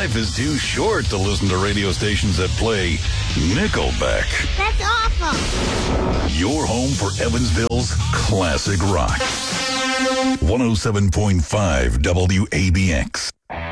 Life is too short to listen to radio stations that play Nickelback. That's awful. Your home for Evansville's classic rock. 107.5 WABX.